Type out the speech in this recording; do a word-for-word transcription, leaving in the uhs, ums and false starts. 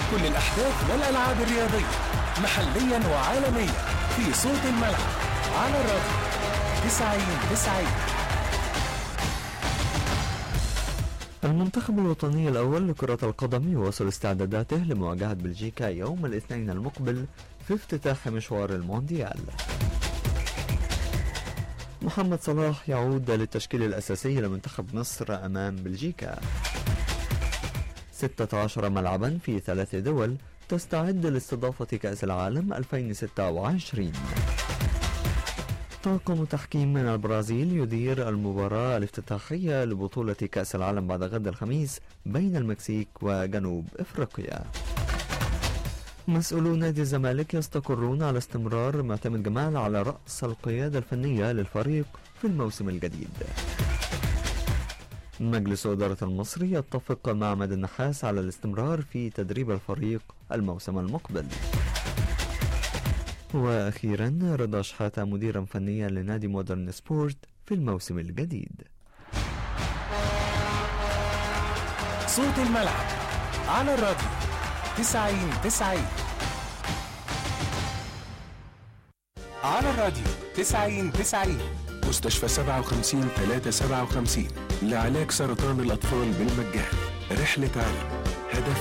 كل الأحداث والألعاب الرياضية محليا وعالميا في صوت الملعب على الراديو تسعين تسعين. المنتخب الوطني الأول لكرة القدم يواصل استعداداته لمواجهة بلجيكا يوم الاثنين المقبل في افتتاح مشوار المونديال. محمد صلاح يعود للتشكيل الأساسي لمنتخب مصر أمام بلجيكا. ستة عشر ملعبا في ثلاث دول تستعد لاستضافة كأس العالم ألفين وستة وعشرين. طاقم تحكيم من البرازيل يدير المباراة الافتتاحية لبطولة كأس العالم بعد غد الخميس بين المكسيك وجنوب إفريقيا. مسؤولو نادي الزمالك يستقرون على استمرار معتمد جمال على رأس القيادة الفنية للفريق في الموسم الجديد. مجلس إدارة المصري يتفق مع عماد النحاس على الاستمرار في تدريب الفريق الموسم المقبل. وأخيرا رضا شحاتة مديرا فنيا لنادي مودرن سبورت في الموسم الجديد. صوت الملعب على الراديو تسعين تسعين. على الراديو تسعين تسعين. مستشفى سبعة وخمسين ثلاثة سبعة وخمسين لعلاج سرطان الأطفال بالمجان. رحلة علم هدف